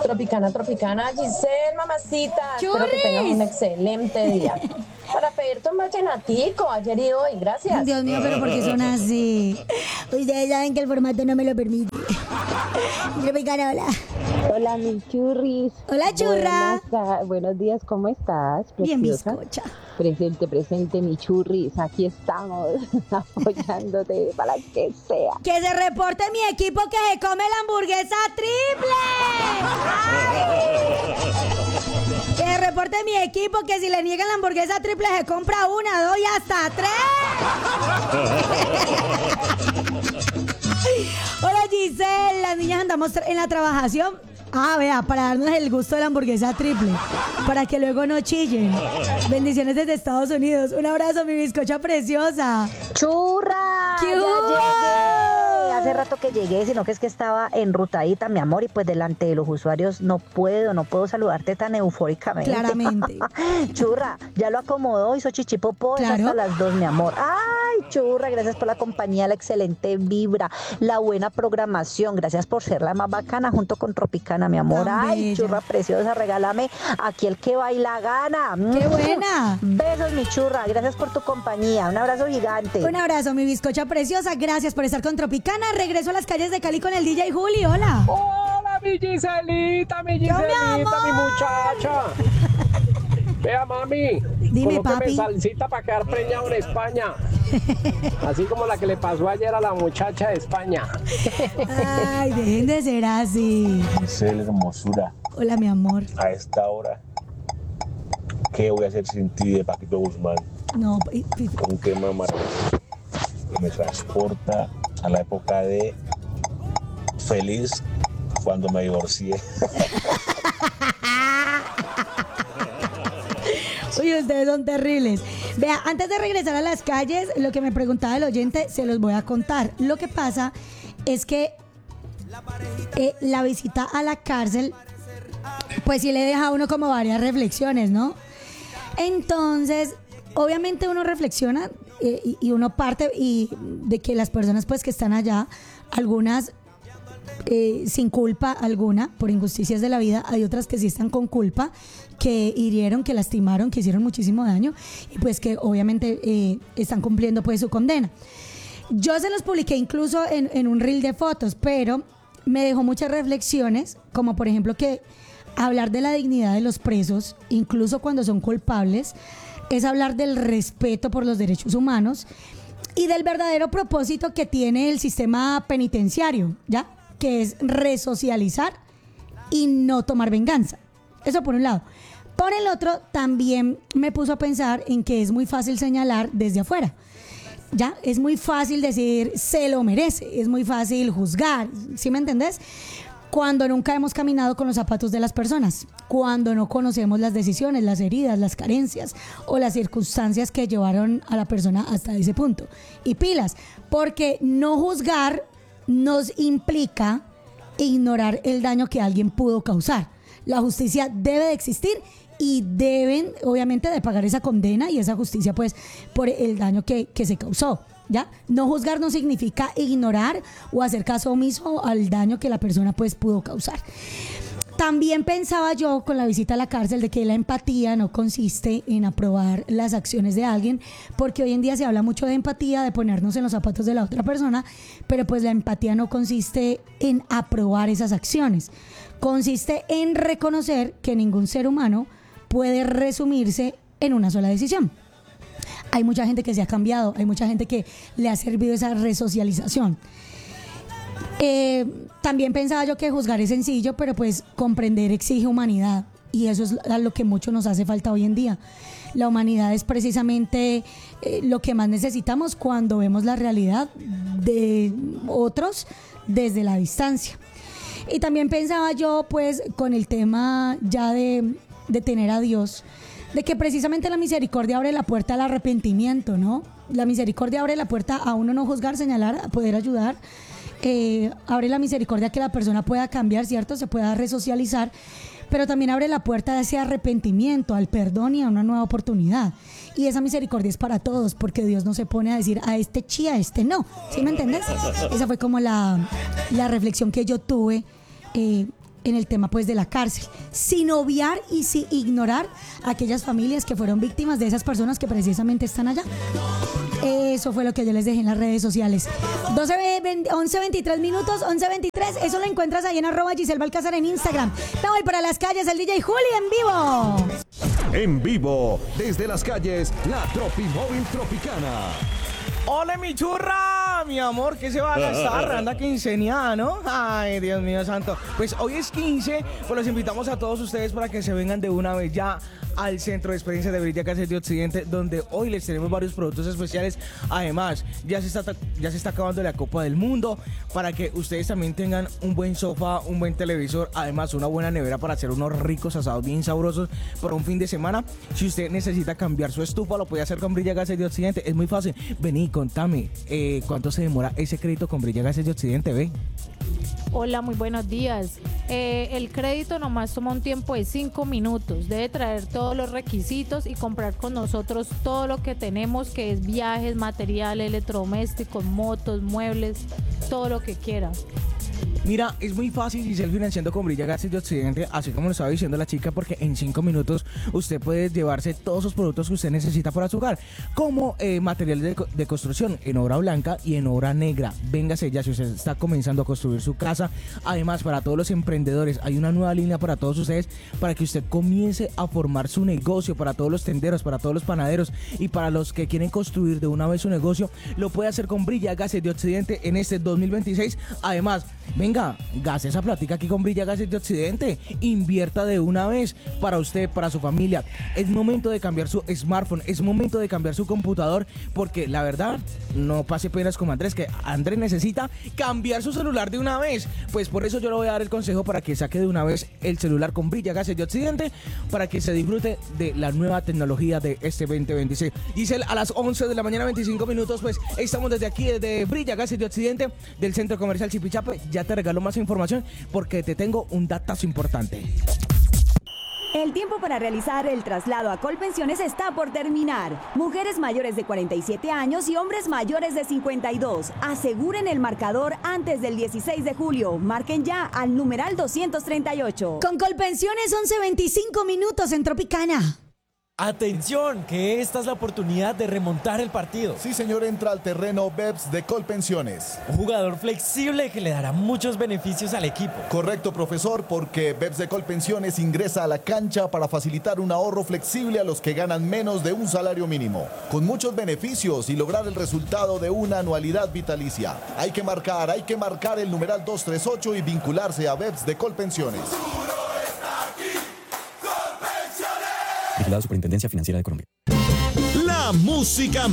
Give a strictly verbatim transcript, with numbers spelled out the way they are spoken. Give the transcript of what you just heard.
Tropicana, Tropicana, Giselle, mamacita. ¡Churris! Espero que tengas un excelente día. Para pedirte un vallenatico ayer y hoy, gracias. Dios mío, pero ¿por qué son así? Ustedes saben que el formato no me lo permite. Tropicana, hola. Hola, mi churris. Hola, churra. Buenas, buenos días, ¿cómo estás? Bien, Preciosa. bizcocha. Presente, presente, mi churris. Aquí estamos apoyándote para que sea. Que se reporte mi equipo que se come la hamburguesa triple. ¡Ay! Que se reporte mi equipo que si le niegan la hamburguesa triple se compra una, dos y hasta tres. Hola, Giselle. Las niñas andamos en la trabajación. Ah, vea, para darnos el gusto de la hamburguesa triple, para que luego no chillen. Bendiciones desde Estados Unidos. Un abrazo, mi bizcocha preciosa. ¡Churra! ¡Qué ¡Ya hubo! llegué! Hace rato que llegué, sino que es que estaba enrutadita, mi amor, y pues delante de los usuarios no puedo, no puedo saludarte tan eufóricamente. Claramente. Churra, ya lo acomodó, hizo chichipopó, es Claro. hasta las dos, mi amor. ¡Ay, churra! Gracias por la compañía, la excelente vibra, la buena programación. Gracias por ser la más bacana junto con Tropicana, mi amor. Tan ¡Ay, bella. churra preciosa! Regálame aquí el que baila gana. ¡Qué buena! Besos, mi churra. Gracias por tu compañía. Un abrazo gigante. Un abrazo, mi bizcocha preciosa. Gracias por estar con Tropicana. Regreso a las calles de Cali con el D J Juli. Hola. Hola, mi Giselita, mi Yo, mi Giselita, mi, amor. muchacha. Vea, mami. Dime, colóqueme papi. salsita para quedar preñado en España. Así como la que le pasó ayer a la muchacha de España. Ay, dejen de ser así. Giselle, hermosura, Hola, mi amor. a esta hora, ¿qué voy a hacer sin ti de Paquito Guzmán? No, y- y- Un tema maravilloso que me transporta a la época de feliz cuando me divorcié. uy, ustedes son terribles. Vea, antes de regresar a las calles, lo que me preguntaba el oyente, se los voy a contar. Lo que pasa es que eh, la visita a la cárcel, pues sí le deja a uno como varias reflexiones, ¿no? Entonces, obviamente uno reflexiona eh, y, y uno parte y de que las personas pues que están allá, algunas eh, sin culpa alguna por injusticias de la vida, hay otras que sí están con culpa, que hirieron, que lastimaron, que hicieron muchísimo daño y pues que obviamente eh, están cumpliendo pues su condena. Yo se los publiqué incluso en, en un reel de fotos, pero me dejó muchas reflexiones, como por ejemplo que hablar de la dignidad de los presos, incluso cuando son culpables, es hablar del respeto por los derechos humanos y del verdadero propósito que tiene el sistema penitenciario, ¿ya? Que es resocializar y no tomar venganza. Eso por un lado. Por el otro, también me puso a pensar en que es muy fácil señalar desde afuera. Ya, es muy fácil decir se lo merece, es muy fácil juzgar, ¿sí me entendés? Cuando nunca hemos caminado con los zapatos de las personas, cuando no conocemos las decisiones, las heridas, las carencias o las circunstancias que llevaron a la persona hasta ese punto. Y pilas, porque no juzgar nos implica ignorar el daño que alguien pudo causar. La justicia debe de existir y deben, obviamente, de pagar esa condena y esa justicia, pues, por el daño que, que se causó, ¿ya? No juzgar no significa ignorar o hacer caso omiso al daño que la persona, pues, pudo causar. También pensaba yo con la visita a la cárcel de que la empatía no consiste en aprobar las acciones de alguien, porque hoy en día se habla mucho de empatía, de ponernos en los zapatos de la otra persona, pero pues la empatía no consiste en aprobar esas acciones. Consiste en reconocer que ningún ser humano puede resumirse en una sola decisión. Hay mucha gente que se ha cambiado, hay mucha gente que le ha servido esa resocialización. Eh, también pensaba yo que juzgar es sencillo, pero pues comprender exige humanidad y eso es a lo que mucho nos hace falta hoy en día. La humanidad es precisamente eh, lo que más necesitamos cuando vemos la realidad de otros desde la distancia. Y también pensaba yo pues con el tema ya de, de tener a Dios, de que precisamente la misericordia abre la puerta al arrepentimiento, ¿no? La misericordia abre la puerta a uno no juzgar, señalar, a poder ayudar. Eh, abre la misericordia que la persona pueda cambiar, ¿cierto? Se pueda resocializar, pero también abre la puerta a ese arrepentimiento, al perdón y a una nueva oportunidad. Y esa misericordia es para todos, porque Dios no se pone a decir a este sí, a este no. ¿Sí me entendés? Esa fue como la, la reflexión que yo tuve eh, en el tema pues de la cárcel, sin obviar y sin ignorar a aquellas familias que fueron víctimas de esas personas que precisamente están allá. Eso fue lo que yo les dejé en las redes sociales. doce, once, veintitrés minutos, once veintitrés. Eso lo encuentras ahí en arroba Giselle Balcázar en Instagram. Me voy para las calles, el D J Juli en vivo. En vivo, desde las calles, la Tropimóvil Tropicana. ¡Hola, mi churra! Mi amor, ¿qué se va a gastar? Anda quinceañera, ¿no? Ay, Dios mío santo. Pues hoy es quince, pues los invitamos a todos ustedes para que se vengan de una vez ya al Centro de Experiencia de Brilla Gases de Occidente, donde hoy les tenemos varios productos especiales. Además, ya se está, ya se está acabando la Copa del Mundo, para que ustedes también tengan un buen sofá, un buen televisor, además una buena nevera para hacer unos ricos asados bien sabrosos por un fin de semana. Si usted necesita cambiar su estufa, lo puede hacer con Brilla Gases de Occidente. Es muy fácil. Vení, contame, eh, ¿cuánto se demora ese crédito con Brilla Gases de Occidente? Ve. Hola, muy buenos días. Eh, el crédito nomás toma un tiempo de cinco minutos. Debe traer todos los requisitos y comprar con nosotros todo lo que tenemos, que es viajes, materiales, electrodomésticos, motos, muebles, todo lo que quiera. Mira, es muy fácil Giselle financiando con Brilla Gases de Occidente, así como lo estaba diciendo la chica, porque en cinco minutos usted puede llevarse todos los productos que usted necesita para su hogar, como eh, materiales de, de construcción en obra blanca y en obra negra. Véngase ya si usted está comenzando a construir su casa. Además, para todos los emprendedores hay una nueva línea para todos ustedes, para que usted comience a formar su negocio, para todos los tenderos, para todos los panaderos y para los que quieren construir de una vez su negocio. Lo puede hacer con Brilla Gases de Occidente en este dos mil veintiséis. Además, venga, gaste esa plática aquí con Brilla Gases de Occidente. Invierta de una vez para usted, para su familia. Es momento de cambiar su smartphone, es momento de cambiar su computador, porque la verdad, no pase penas como Andrés, que Andrés necesita cambiar su celular de una vez. Pues por eso yo le voy a dar el consejo para que saque de una vez el celular con Brilla Gases de Occidente, para que se disfrute de la nueva tecnología de este veinte veintiséis. Giselle, a las once de la mañana, veinticinco minutos, pues estamos desde aquí, desde Brilla Gases de Occidente, del Centro Comercial Chipichape. Ya te regalo más información porque te tengo un datazo importante. El tiempo para realizar el traslado a Colpensiones está por terminar. Mujeres mayores de cuarenta y siete años y hombres mayores de cincuenta y dos. Aseguren el marcador antes del dieciséis de julio. Marquen ya al numeral doscientos treinta y ocho. Con Colpensiones, once veinticinco minutos en Tropicana. Atención, que esta es la oportunidad de remontar el partido. Sí, señor, entra al terreno Beps de Colpensiones. Un jugador flexible que le dará muchos beneficios al equipo. Correcto, profesor, porque Beps de Colpensiones ingresa a la cancha para facilitar un ahorro flexible a los que ganan menos de un salario mínimo, con muchos beneficios y lograr el resultado de una anualidad vitalicia. Hay que marcar, hay que marcar el numeral doscientos treinta y ocho y vincularse a Beps de Colpensiones. La Superintendencia Financiera de Colombia. La música